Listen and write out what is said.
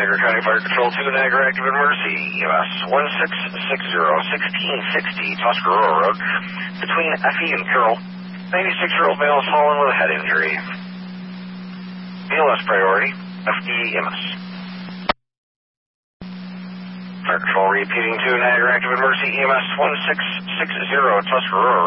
Niagara County Fire Control 2, Niagara Active Emergency, EMS 1660, 1660, Tuscarora Road, between Effie and Carroll. 96-year-old male has fallen with a head injury. BLS priority, FEMS. Fire Control repeating to Niagara Active Emergency, EMS 1660, Tuscarora